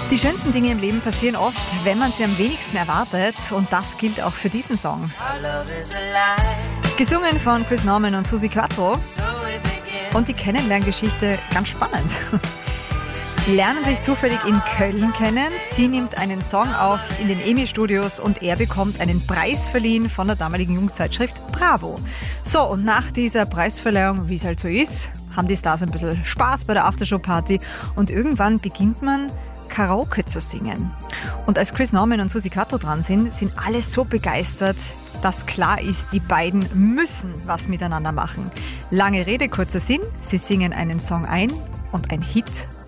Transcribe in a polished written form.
Die schönsten Dinge im Leben passieren oft, wenn man sie am wenigsten erwartet. Und das gilt auch für diesen Song. Gesungen von Chris Norman und Suzi Quatro. Und die Kennenlerngeschichte ganz spannend. Lernen sich zufällig in Köln kennen. Sie nimmt einen Song auf in den EMI-Studios und er bekommt einen Preis verliehen von der damaligen Jugendzeitschrift Bravo. So, und nach dieser Preisverleihung, wie es halt so ist, haben die Stars ein bisschen Spaß bei der Aftershow-Party und irgendwann beginnt man Karaoke zu singen. Und als Chris Norman und Suzi Quatro dran sind alle so begeistert, dass klar ist, die beiden müssen was miteinander machen. Lange Rede, kurzer Sinn, sie singen einen Song ein und ein Hit